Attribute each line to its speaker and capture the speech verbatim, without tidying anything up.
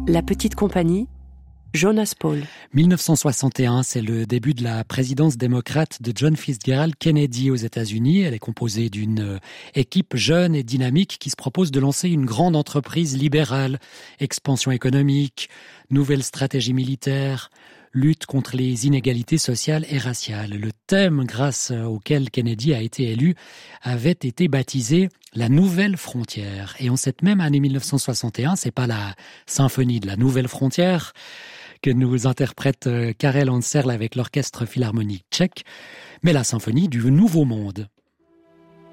Speaker 1: La petite compagnie, Jonas Paul.
Speaker 2: mille neuf cent soixante et un, c'est le début de la présidence démocrate de John Fitzgerald Kennedy aux États-Unis. Elle est composée d'une équipe jeune et dynamique qui se propose de lancer une grande entreprise libérale, expansion économique, nouvelle stratégie militaire, lutte contre les inégalités sociales et raciales. Le thème grâce auquel Kennedy a été élu avait été baptisé la Nouvelle Frontière. Et en cette même année mille neuf cent soixante et un, c'est pas la symphonie de la Nouvelle Frontière que nous interprète Karel Anserl avec l'orchestre philharmonique tchèque, mais la symphonie du Nouveau Monde.